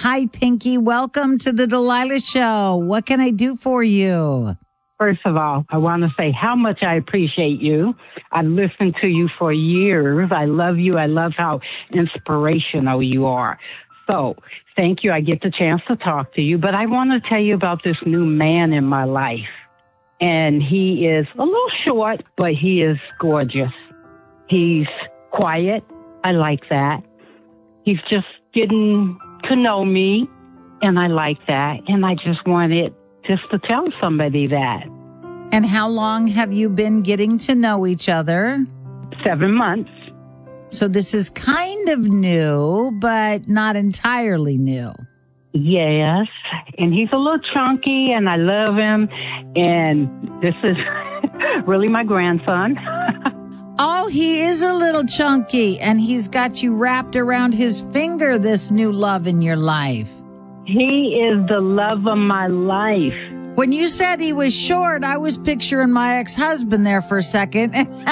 Hi, Pinky. Welcome to the Delilah Show. What can I do for you? First of all, I want to say how much I appreciate you. I've listened to you for years. I love you. I love how inspirational you are. So thank you. I get the chance to talk to you. But I want to tell you about this new man in my life. And he is a little short, but he is gorgeous. He's quiet. I like that. He's just getting to know me, and I like that. And I just wanted just to tell somebody that. And how long have you been getting to know each other? 7 months. So this is kind of new, but not entirely new. Yes. And he's a little chunky, and I love him. And this is really my grandson. Oh, he is a little chunky, and he's got you wrapped around his finger, this new love in your life. He is the love of my life. When you said he was short, I was picturing my ex-husband there for a second.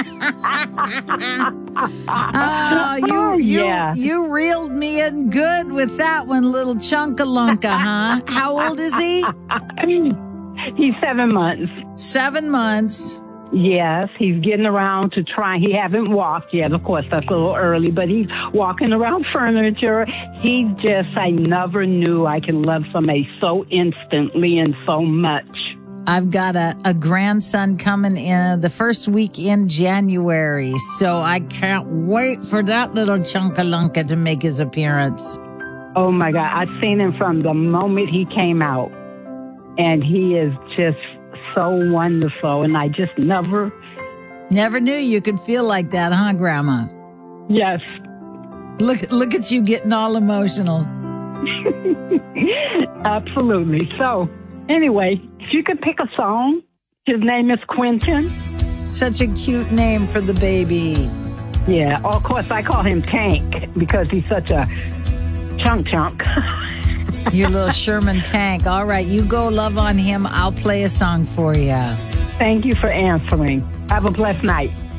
You reeled me in good with that one, little chunkalunka, huh? How old is he? He's 7 months. 7 months. Yes, he's getting around to try. He haven't walked yet. Of course, that's a little early, but he's walking around furniture. I never knew I can love somebody so instantly and so much. I've got a grandson coming in the first week in January, so I can't wait for that little chunkalunka to make his appearance. Oh, my God. I've seen him from the moment he came out, and he is just so wonderful, and I just never knew you could feel like that, huh, Grandma? Yes. Look at you getting all emotional. Absolutely. So, anyway, if you could pick a song, his name is Quentin. Such a cute name for the baby. Yeah, of course, I call him Tank because he's such a chunk. Your little Sherman Tank. All right, you go love on him. I'll play a song for you. Thank you for answering. Have a blessed night.